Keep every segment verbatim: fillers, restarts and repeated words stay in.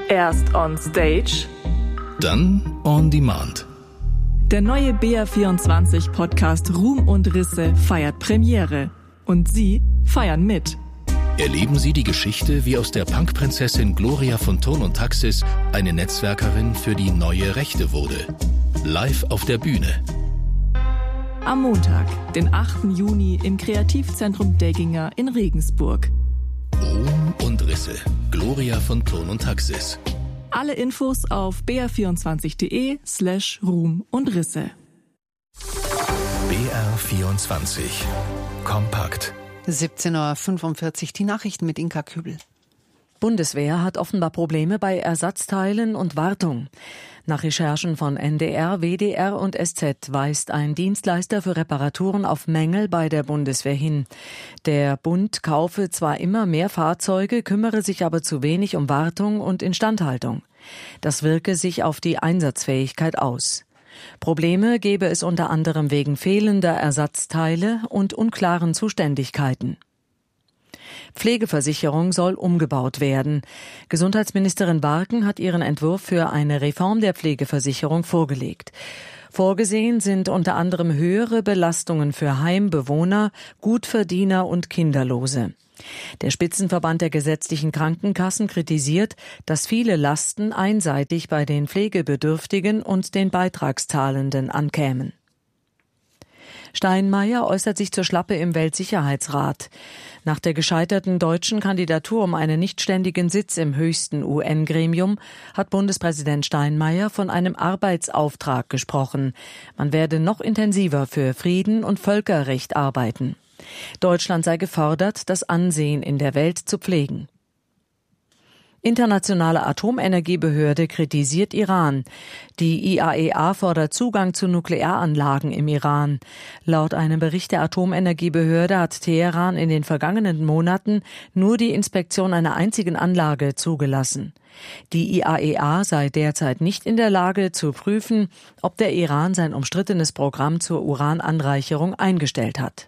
Erst on Stage, dann on Demand. Der neue B R vierundzwanzig Podcast Ruhm und Risse feiert Premiere. Und Sie feiern mit. Erleben Sie die Geschichte, wie aus der Punkprinzessin Gloria von Thurn und Taxis eine Netzwerkerin für die neue Rechte wurde. Live auf der Bühne. Am Montag, den achten Juni im Kreativzentrum Degginger in Regensburg. Ruhm und Risse. Gloria von Thurn und Taxis. Alle Infos auf b r vierundzwanzig punkt d e slash Ruhm und Risse. B R vierundzwanzig. Kompakt. siebzehn Uhr fünfundvierzig, die Nachrichten mit Inka Kübel. Bundeswehr hat offenbar Probleme bei Ersatzteilen und Wartung. Nach Recherchen von N D R, W D R und S Z weist ein Dienstleister für Reparaturen auf Mängel bei der Bundeswehr hin. Der Bund kaufe zwar immer mehr Fahrzeuge, kümmere sich aber zu wenig um Wartung und Instandhaltung. Das wirke sich auf die Einsatzfähigkeit aus. Probleme gebe es unter anderem wegen fehlender Ersatzteile und unklaren Zuständigkeiten. Pflegeversicherung soll umgebaut werden. Gesundheitsministerin Barken hat ihren Entwurf für eine Reform der Pflegeversicherung vorgelegt. Vorgesehen sind unter anderem höhere Belastungen für Heimbewohner, Gutverdiener und Kinderlose. Der Spitzenverband der gesetzlichen Krankenkassen kritisiert, dass viele Lasten einseitig bei den Pflegebedürftigen und den Beitragszahlenden ankämen. Steinmeier äußert sich zur Schlappe im Weltsicherheitsrat. Nach der gescheiterten deutschen Kandidatur um einen nichtständigen Sitz im höchsten U N-Gremium hat Bundespräsident Steinmeier von einem Arbeitsauftrag gesprochen. Man werde noch intensiver für Frieden und Völkerrecht arbeiten. Deutschland sei gefordert, das Ansehen in der Welt zu pflegen. Internationale Atomenergiebehörde kritisiert Iran. Die I A E A fordert Zugang zu Nuklearanlagen im Iran. Laut einem Bericht der Atomenergiebehörde hat Teheran in den vergangenen Monaten nur die Inspektion einer einzigen Anlage zugelassen. Die I A E A sei derzeit nicht in der Lage zu prüfen, ob der Iran sein umstrittenes Programm zur Urananreicherung eingestellt hat.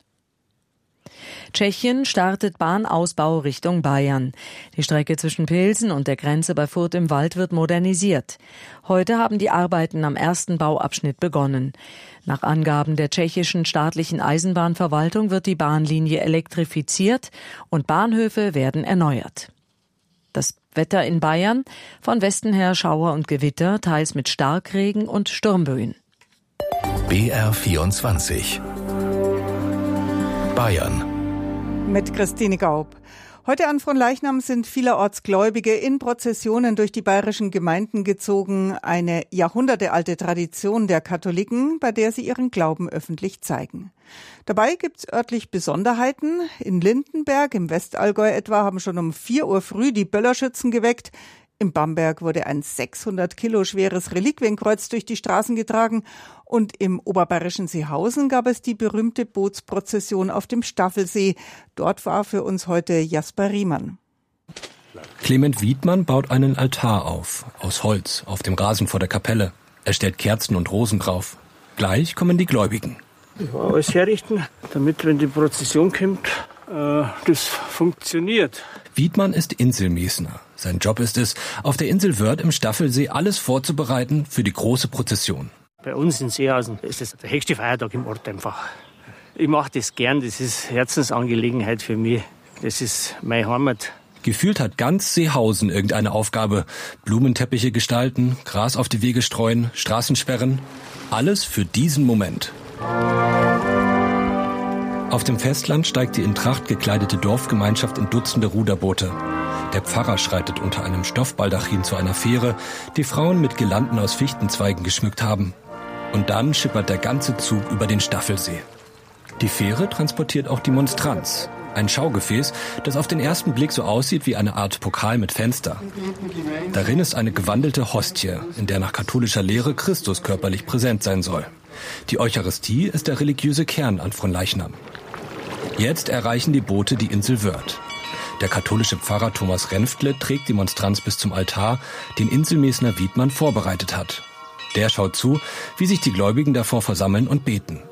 Tschechien startet Bahnausbau Richtung Bayern. Die Strecke zwischen Pilsen und der Grenze bei Furth im Wald wird modernisiert. Heute haben die Arbeiten am ersten Bauabschnitt begonnen. Nach Angaben der tschechischen staatlichen Eisenbahnverwaltung wird die Bahnlinie elektrifiziert und Bahnhöfe werden erneuert. Das Wetter in Bayern: von Westen her Schauer und Gewitter, teils mit Starkregen und Sturmböen. B R vierundzwanzig. Bayern. Mit Christine Gaub. Heute an Fronleichnam sind vielerorts Gläubige in Prozessionen durch die bayerischen Gemeinden gezogen. Eine jahrhundertealte Tradition der Katholiken, bei der sie ihren Glauben öffentlich zeigen. Dabei gibt's örtlich Besonderheiten. In Lindenberg, im Westallgäu etwa, haben schon um vier Uhr früh die Böllerschützen geweckt. In Bamberg wurde ein sechshundert Kilo schweres Reliquienkreuz durch die Straßen getragen. Und im oberbayerischen Seehausen gab es die berühmte Bootsprozession auf dem Staffelsee. Dort war für uns heute Jasper Riemann. Clement Wiedmann baut einen Altar auf, aus Holz, auf dem Rasen vor der Kapelle. Er stellt Kerzen und Rosen drauf. Gleich kommen die Gläubigen. Ich war alles herrichten, damit, wenn die Prozession kommt, äh, das funktioniert. Wiedmann ist Inselmesner. Sein Job ist es, auf der Insel Wörth im Staffelsee alles vorzubereiten für die große Prozession. Bei uns in Seehausen ist das der höchste Feiertag im Ort einfach. Ich mache das gern, das ist Herzensangelegenheit für mich. Das ist meine Heimat. Gefühlt hat ganz Seehausen irgendeine Aufgabe. Blumenteppiche gestalten, Gras auf die Wege streuen, Straßen sperren. Alles für diesen Moment. Auf dem Festland steigt die in Tracht gekleidete Dorfgemeinschaft in Dutzende Ruderboote. Der Pfarrer schreitet unter einem Stoffbaldachin zu einer Fähre, die Frauen mit Girlanden aus Fichtenzweigen geschmückt haben. Und dann schippert der ganze Zug über den Staffelsee. Die Fähre transportiert auch die Monstranz. Ein Schaugefäß, das auf den ersten Blick so aussieht wie eine Art Pokal mit Fenster. Darin ist eine gewandelte Hostie, in der nach katholischer Lehre Christus körperlich präsent sein soll. Die Eucharistie ist der religiöse Kern an Fronleichnam. Jetzt erreichen die Boote die Insel Wörth. Der katholische Pfarrer Thomas Renftle trägt die Monstranz bis zum Altar, den Inselmesner Wiedmann vorbereitet hat. Der schaut zu, wie sich die Gläubigen davor versammeln und beten.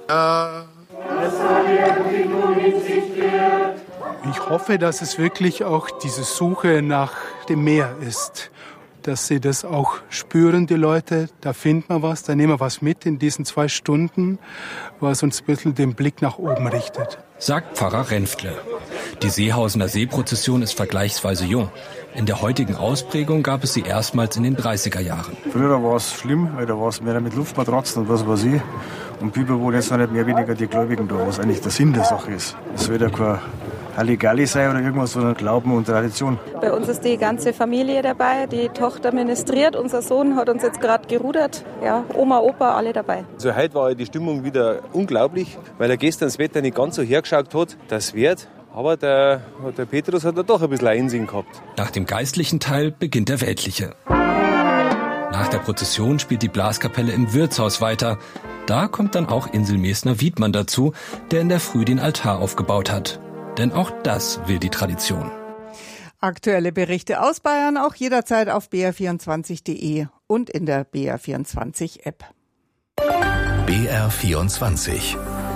Ich hoffe, dass es wirklich auch diese Suche nach dem Meer ist. dass sie das auch spüren, die Leute. Da findet man was, da nehmen wir was mit in diesen zwei Stunden, was uns ein bisschen den Blick nach oben richtet. Sagt Pfarrer Renftle. Die Seehausener Seeprozession ist vergleichsweise jung. In der heutigen Ausprägung gab es sie erstmals in den dreißiger Jahren. Früher war es schlimm, weil da war es mehr mit Luftmatratzen und was weiß ich. Und Bibel, wo jetzt noch nicht mehr weniger die Gläubigen da, was eigentlich der Sinn der Sache ist. Es soll ja kein Halligalli sein oder irgendwas, sondern Glauben und Tradition. Bei uns ist die ganze Familie dabei, die Tochter ministriert, unser Sohn hat uns jetzt gerade gerudert. Ja, Oma, Opa, alle dabei. Also heute war die Stimmung wieder unglaublich, weil er gestern das Wetter nicht ganz so hergeschaut hat, das wird. Aber der, der Petrus hat da doch ein bisschen Einsehen gehabt. Nach dem geistlichen Teil beginnt der weltliche. Nach der Prozession spielt die Blaskapelle im Wirtshaus weiter. Da kommt dann auch Inselmesner Wiedmann dazu, der in der Früh den Altar aufgebaut hat. Denn auch das will die Tradition. Aktuelle Berichte aus Bayern auch jederzeit auf b r vierundzwanzig punkt de und in der B R vierundzwanzig App. B R vierundzwanzig.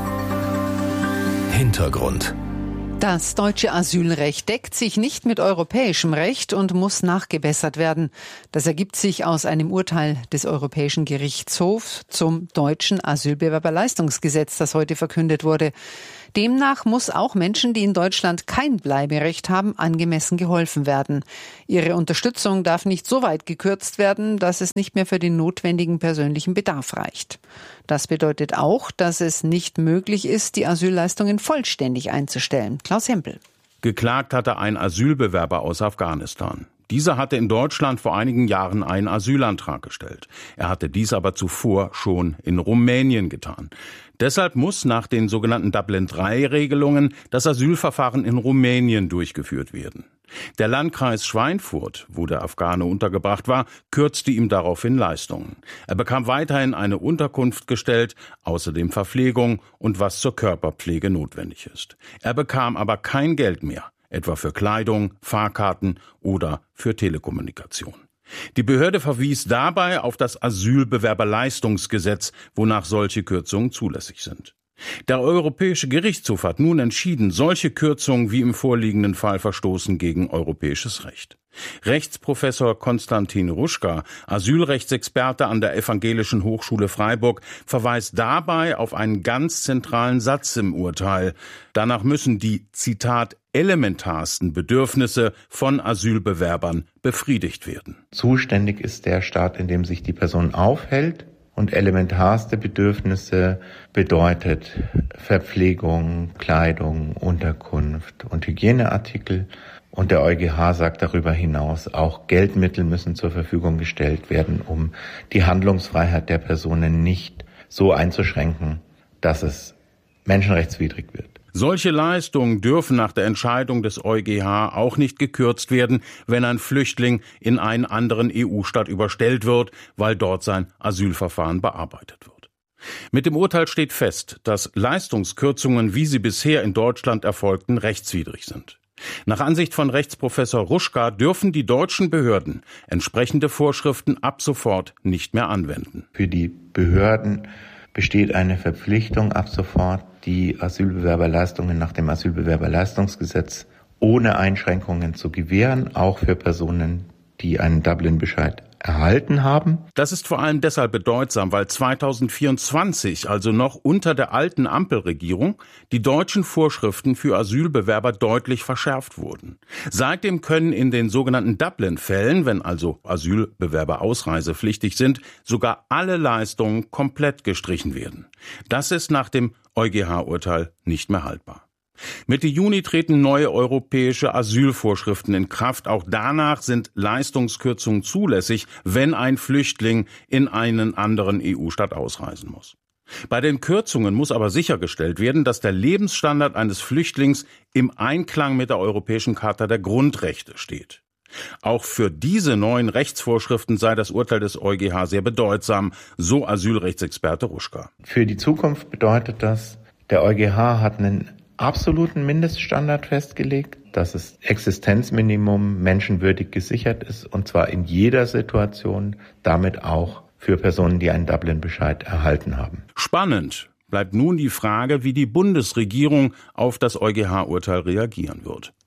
Hintergrund. Das deutsche Asylrecht deckt sich nicht mit europäischem Recht und muss nachgebessert werden. Das ergibt sich aus einem Urteil des Europäischen Gerichtshofs zum deutschen Asylbewerberleistungsgesetz, das heute verkündet wurde. Demnach muss auch Menschen, die in Deutschland kein Bleiberecht haben, angemessen geholfen werden. Ihre Unterstützung darf nicht so weit gekürzt werden, dass es nicht mehr für den notwendigen persönlichen Bedarf reicht. Das bedeutet auch, dass es nicht möglich ist, die Asylleistungen vollständig einzustellen. Klaus Hempel. Geklagt hatte ein Asylbewerber aus Afghanistan. Dieser hatte in Deutschland vor einigen Jahren einen Asylantrag gestellt. Er hatte dies aber zuvor schon in Rumänien getan. Deshalb muss nach den sogenannten Dublin drei Regelungen das Asylverfahren in Rumänien durchgeführt werden. Der Landkreis Schweinfurt, wo der Afghane untergebracht war, kürzte ihm daraufhin Leistungen. Er bekam weiterhin eine Unterkunft gestellt, außerdem Verpflegung und was zur Körperpflege notwendig ist. Er bekam aber kein Geld mehr, etwa für Kleidung, Fahrkarten oder für Telekommunikation. Die Behörde verwies dabei auf das Asylbewerberleistungsgesetz, wonach solche Kürzungen zulässig sind. Der Europäische Gerichtshof hat nun entschieden, solche Kürzungen wie im vorliegenden Fall verstoßen gegen europäisches Recht. Rechtsprofessor Konstantin Ruschka, Asylrechtsexperte an der Evangelischen Hochschule Freiburg, verweist dabei auf einen ganz zentralen Satz im Urteil. Danach müssen die, Zitat, elementarsten Bedürfnisse von Asylbewerbern befriedigt werden. Zuständig ist der Staat, in dem sich die Person aufhält. Und elementarste Bedürfnisse bedeutet Verpflegung, Kleidung, Unterkunft und Hygieneartikel. Und der EuGH sagt darüber hinaus, auch Geldmittel müssen zur Verfügung gestellt werden, um die Handlungsfreiheit der Personen nicht so einzuschränken, dass es menschenrechtswidrig wird. Solche Leistungen dürfen nach der Entscheidung des EuGH auch nicht gekürzt werden, wenn ein Flüchtling in einen anderen E U-Staat überstellt wird, weil dort sein Asylverfahren bearbeitet wird. Mit dem Urteil steht fest, dass Leistungskürzungen, wie sie bisher in Deutschland erfolgten, rechtswidrig sind. Nach Ansicht von Rechtsprofessor Ruschka dürfen die deutschen Behörden entsprechende Vorschriften ab sofort nicht mehr anwenden. Für die Behörden besteht eine Verpflichtung ab sofort, die Asylbewerberleistungen nach dem Asylbewerberleistungsgesetz ohne Einschränkungen zu gewähren, auch für Personen, die einen Dublin-Bescheid erhalten haben. Das ist vor allem deshalb bedeutsam, weil zweitausendvierundzwanzig, also noch unter der alten Ampelregierung, die deutschen Vorschriften für Asylbewerber deutlich verschärft wurden. Seitdem können in den sogenannten Dublin-Fällen, wenn also Asylbewerber ausreisepflichtig sind, sogar alle Leistungen komplett gestrichen werden. Das ist nach dem EuGH-Urteil nicht mehr haltbar. Mitte Juni treten neue europäische Asylvorschriften in Kraft. Auch danach sind Leistungskürzungen zulässig, wenn ein Flüchtling in einen anderen E U-Staat ausreisen muss. Bei den Kürzungen muss aber sichergestellt werden, dass der Lebensstandard eines Flüchtlings im Einklang mit der Europäischen Charta der Grundrechte steht. Auch für diese neuen Rechtsvorschriften sei das Urteil des EuGH sehr bedeutsam, so Asylrechtsexperte Ruschka. Für die Zukunft bedeutet das, der EuGH hat einen absoluten Mindeststandard festgelegt, dass das Existenzminimum menschenwürdig gesichert ist, und zwar in jeder Situation, damit auch für Personen, die einen Dublin-Bescheid erhalten haben. Spannend bleibt nun die Frage, wie die Bundesregierung auf das EuGH-Urteil reagieren wird.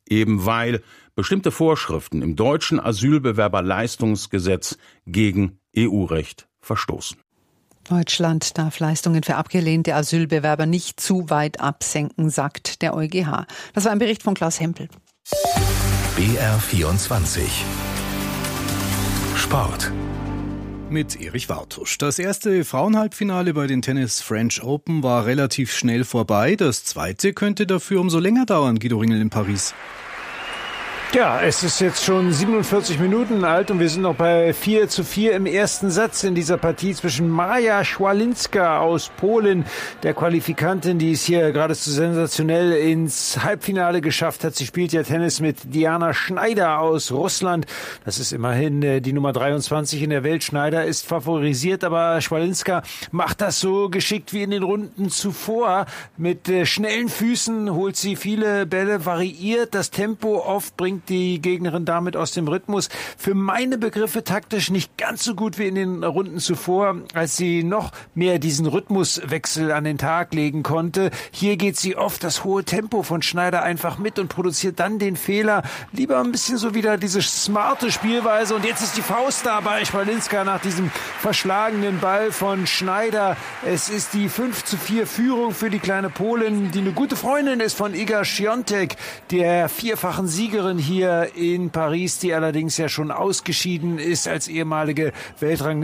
eben weil bestimmte Vorschriften im deutschen Asylbewerberleistungsgesetz gegen E U-Recht verstoßen. Deutschland darf Leistungen für abgelehnte Asylbewerber nicht zu weit absenken, sagt der EuGH. Das war ein Bericht von Klaus Hempel. B R vierundzwanzig Sport. Mit Erich Wartusch. Das erste Frauenhalbfinale bei den Tennis French Open war relativ schnell vorbei. Das zweite könnte dafür umso länger dauern, Guido Ringel in Paris. Ja, es ist jetzt schon siebenundvierzig Minuten alt und wir sind noch bei vier zu vier im ersten Satz in dieser Partie zwischen Maja Schwalinska aus Polen, der Qualifikantin, die es hier geradezu sensationell ins Halbfinale geschafft hat. Sie spielt ja Tennis mit Diana Schneider aus Russland. Das ist immerhin die Nummer dreiundzwanzig in der Welt. Schneider ist favorisiert, aber Schwalinska macht das so geschickt wie in den Runden zuvor. Mit schnellen Füßen holt sie viele Bälle, variiert das Tempo oft, bringt die Gegnerin damit aus dem Rhythmus. Für meine Begriffe taktisch nicht ganz so gut wie in den Runden zuvor, als sie noch mehr diesen Rhythmuswechsel an den Tag legen konnte. Hier geht sie oft das hohe Tempo von Schneider einfach mit und produziert dann den Fehler. Lieber ein bisschen so wieder diese smarte Spielweise. Und jetzt ist die Faust da bei Schwalinska nach diesem verschlagenen Ball von Schneider. Es ist die fünf zu vier Führung für die kleine Polin, die eine gute Freundin ist von Iga Świątek, der vierfachen Siegerin hier in Paris, die allerdings ja schon ausgeschieden ist als ehemalige Weltrangliste